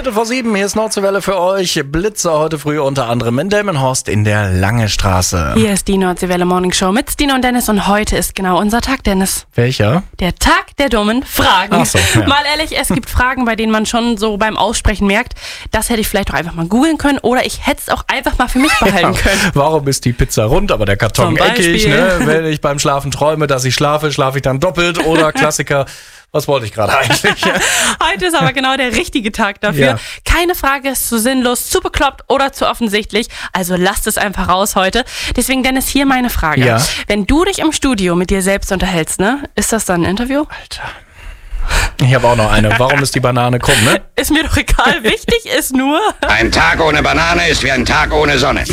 6:15, hier ist Nordseewelle für euch. Blitze heute früh unter anderem in Delmenhorst in der Lange Straße. Hier ist die Nordseewelle Morning Show mit Stine und Dennis und heute ist genau unser Tag, Dennis. Welcher? Der Tag der dummen Fragen. Ach so, ja. Mal ehrlich, es gibt Fragen, bei denen man schon so beim Aussprechen merkt, das hätte ich vielleicht auch einfach mal googeln können oder ich hätte es auch einfach mal für mich behalten können. Warum ist die Pizza rund, aber der Karton eckig? Ne? Wenn ich beim Schlafen träume, dass ich schlafe, schlafe ich dann doppelt. Oder Klassiker, was wollte ich gerade eigentlich? Heute ist aber genau der richtige Tag dafür. Ja. Keine Frage ist zu sinnlos, zu bekloppt oder zu offensichtlich. Also lasst es einfach raus heute. Deswegen, Dennis, hier meine Frage. Ja. Wenn du dich im Studio mit dir selbst unterhältst, ne, ist das dann ein Interview? Alter. Ich habe auch noch eine. Warum ist die Banane krumm, ne? Ist mir doch egal. Wichtig ist nur... Ein Tag ohne Banane ist wie ein Tag ohne Sonne.